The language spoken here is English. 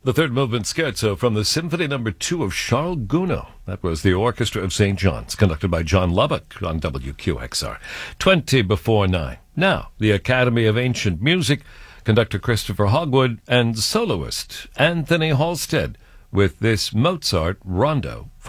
The third movement scherzo from the Symphony No. 2 of Charles Gounod. That was the Orchestra of St. John's, conducted by John Lubbock on WQXR. 20 before 9. Now, the Academy of Ancient Music, conductor Christopher Hogwood, and soloist Anthony Halstead with this Mozart Rondo